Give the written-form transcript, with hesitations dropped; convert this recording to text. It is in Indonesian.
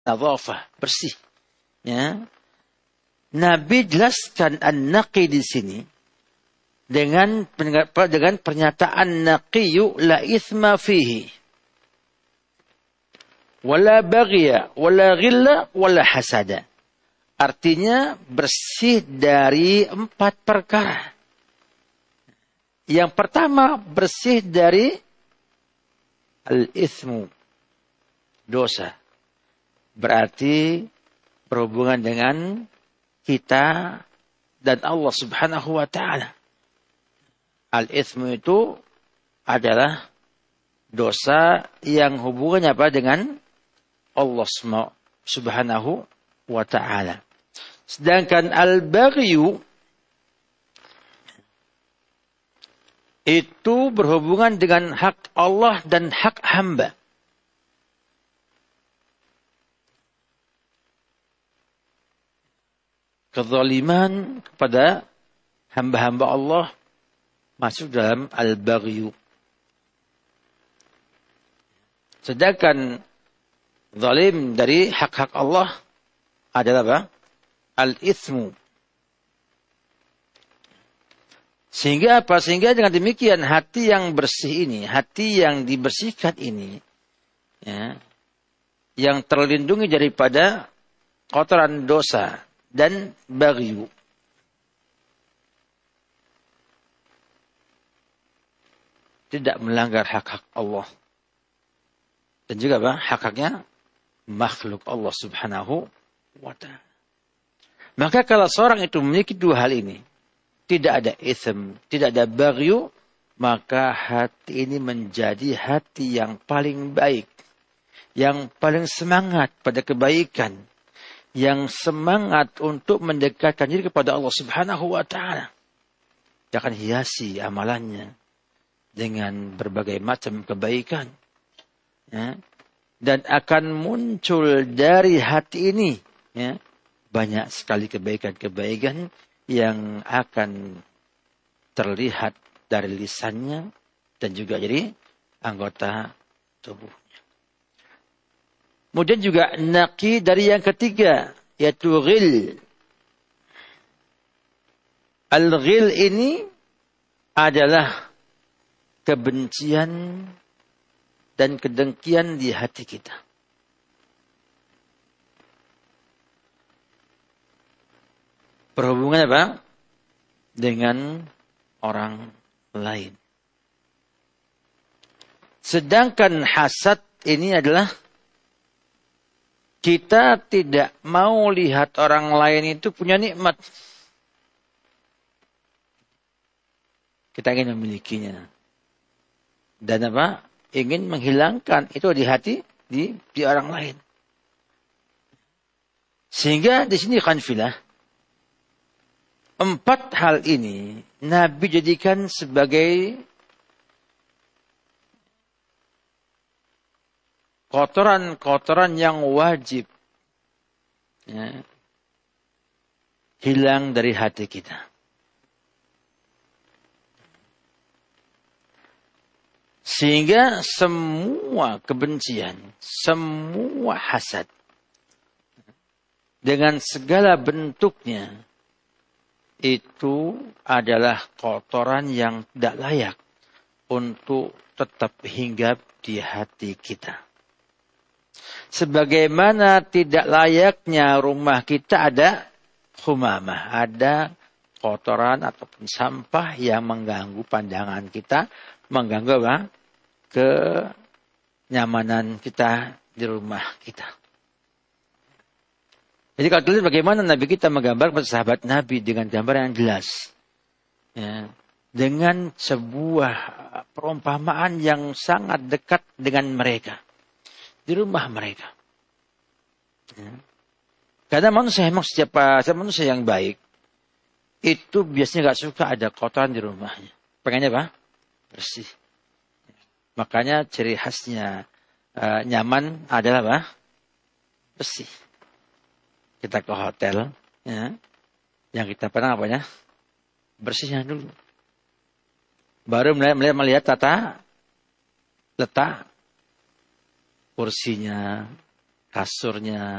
Nadhafah, bersih. Ya. Nabi jelaskan an-naqi di sini dengan pernyataan naqiyu la ithma fihi. Wala baghiya, wala ghilla, wala hasada. Artinya bersih dari 4 perkara. Yang pertama bersih dari al-ithmu, dosa. Berarti berhubungan dengan kita dan Allah Subhanahu wa ta'ala. Al-ithmu itu adalah dosa yang hubungannya apa dengan Allah Subhanahu wa ta'ala. Sedangkan al-baghyu itu berhubungan dengan hak Allah dan hak hamba. Kezaliman kepada hamba-hamba Allah masuk dalam al-baghyu. Sedangkan zalim dari hak-hak Allah adalah apa? Al-ithmu. Sehingga apa? Sehingga dengan demikian hati yang bersih ini, hati yang dibersihkan ini, ya, yang terlindungi daripada kotoran dosa dan baghyu, tidak melanggar hak-hak Allah dan juga apa? Hak-haknya makhluk Allah Subhanahu wa ta'ala. Maka kalau seorang itu memiliki 2 hal ini, tidak ada itsm, tidak ada baghyu, maka hati ini menjadi hati yang paling baik, yang paling semangat pada kebaikan, yang semangat untuk mendekatkan diri kepada Allah Subhanahu wa ta'ala. Dia akan hiasi amalannya dengan berbagai macam kebaikan. Ya. Dan akan muncul dari hati ini, ya, banyak sekali kebaikan-kebaikan yang akan terlihat dari lisannya dan juga jadi anggota tubuhnya. Kemudian juga naqi dari yang ketiga, yaitu ghil. Al-ghil ini adalah kebencian dan kedengkian di hati kita. Berhubungan apa? Dengan orang lain. Sedangkan hasad ini adalah kita tidak mau lihat orang lain itu punya nikmat. Kita ingin memilikinya. Dan apa? Ingin menghilangkan itu di hati di orang lain. Sehingga di sini khanfilah, 4 hal ini Nabi jadikan sebagai kotoran-kotoran yang wajib, ya, hilang dari hati kita. Sehingga semua kebencian, semua hasad, dengan segala bentuknya, itu adalah kotoran yang tidak layak untuk tetap hinggap di hati kita. Sebagaimana tidak layaknya rumah kita ada khumamah, ada kotoran ataupun sampah yang mengganggu pandangan kita, mengganggu apa? Kenyamanan kita di rumah kita. Jadi kalau dilihat bagaimana Nabi kita menggambar sahabat Nabi dengan gambar yang jelas, ya, dengan sebuah perumpamaan yang sangat dekat dengan mereka. Di rumah mereka. Ya. Karena manusia memang setiap manusia yang baik itu biasanya gak suka ada kotoran di rumahnya. Pengennya apa? Bersih. Makanya ciri khasnya nyaman adalah apa? Bersih. Kita ke hotel, ya, yang kita pernah apanya? Bersihnya dulu. Baru melihat tata letak kursinya, kasurnya,